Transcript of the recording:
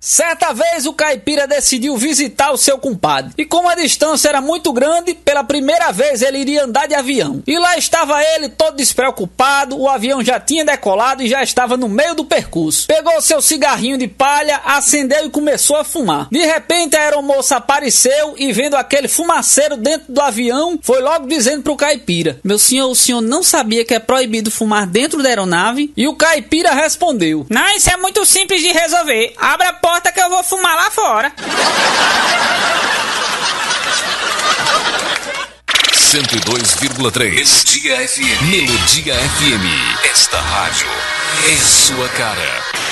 Certa vez o caipira decidiu visitar o seu compadre. E como a distância era muito grande, pela primeira vez ele iria andar de avião. E lá estava ele, todo despreocupado, o avião já tinha decolado e já estava no meio do percurso. Pegou seu cigarrinho de palha, acendeu e começou a fumar. De repente a aeromoça apareceu e vendo aquele fumaceiro dentro do avião, foi logo dizendo pro caipira: "Meu senhor, o senhor não sabia que é proibido fumar dentro da aeronave?" E o caipira respondeu: "Não, isso é muito simples de resolver. Abra a porta que eu vou fumar lá fora." 102,3 Melodia FM. Melodia FM. Esta rádio é sua cara.